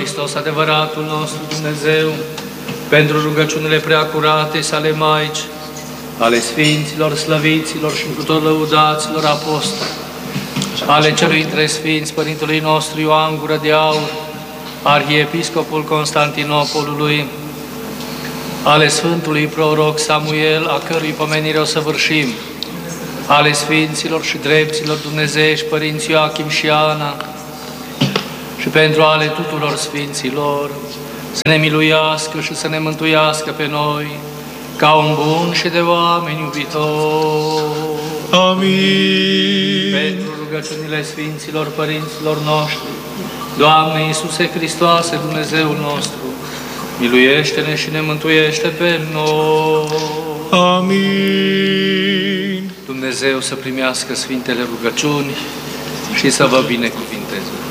Hristos, adevăratul nostru Dumnezeu, pentru rugăciunile preacurate sale Maici, ale Sfinților, Slăviților și tuturor lăudaților apostoli, ale celui dintre Sfinți, Părintelui nostru Ioan Gură de Aur, Arhiepiscopul Constantinopolului, ale Sfântului Proroc Samuel, a cărui pomenire o săvârșim, ale Sfinților și Drepților Dumnezeiești, Părinții Ioachim și Ana, și pentru ale tuturor Sfinților, să ne miluiască și să ne mântuiască pe noi, ca un bun și de oameni iubitor. Amin. Pentru rugăciunile Sfinților Părinților noștri, Doamne Iisuse Hristoase, Dumnezeul nostru, miluiește-ne și ne mântuiește pe noi. Amin. Dumnezeu să primească Sfintele rugăciuni și să vă binecuvinteze.